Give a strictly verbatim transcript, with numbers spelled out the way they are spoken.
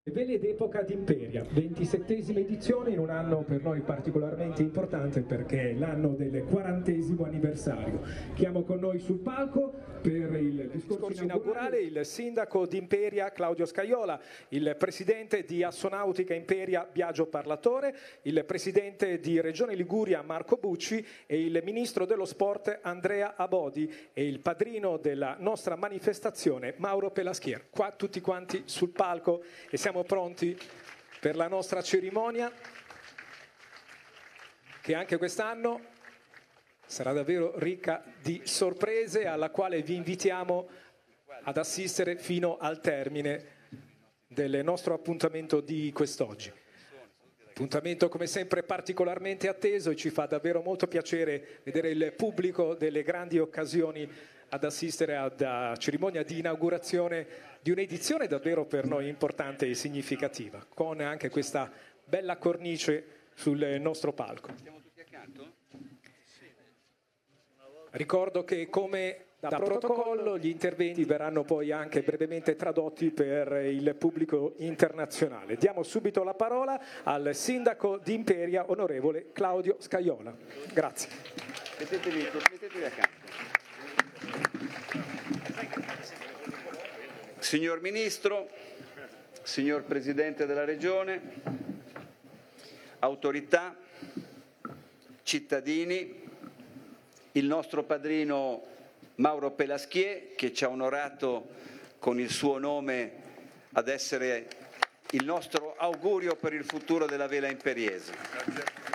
Vele d'epoca d'Imperia, ventisettesima edizione in un anno per noi particolarmente importante perché è l'anno del quarantesimo anniversario. Chiamo con noi sul palco per il discorso, discorso inaugurale il sindaco d'Imperia Claudio Scajola, il presidente di Assonautica Imperia Biagio Parlatore, il presidente di Regione Liguria Marco Bucci e il ministro dello sport Andrea Abodi e il padrino della nostra manifestazione Mauro Pelaschier. Qua tutti quanti sul palco e siamo pronti per la nostra cerimonia che anche quest'anno sarà davvero ricca di sorprese, alla quale vi invitiamo ad assistere fino al termine del nostro appuntamento di quest'oggi. Appuntamento come sempre particolarmente atteso e ci fa davvero molto piacere vedere il pubblico delle grandi occasioni ad assistere alla cerimonia di inaugurazione di un'edizione davvero per noi importante e significativa, con anche questa bella cornice sul nostro palco. Ricordo che come da protocollo gli interventi verranno poi anche brevemente tradotti per il pubblico internazionale. Diamo subito la parola al sindaco di Imperia, onorevole Claudio Scajola. Grazie. Mettetevi, mettetevi accanto. Signor Ministro, signor Presidente della Regione, autorità, cittadini, il nostro padrino Mauro Pelaschier che ci ha onorato con il suo nome ad essere il nostro augurio per il futuro della vela imperiese. Grazie.